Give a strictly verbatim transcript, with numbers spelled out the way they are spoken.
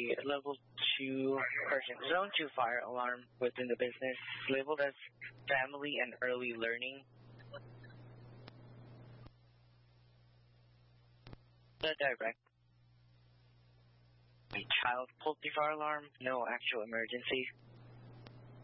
level two person, zone two fire alarm within the business, labeled as family and early learning. The direct. A child pulled the fire alarm, no actual emergency.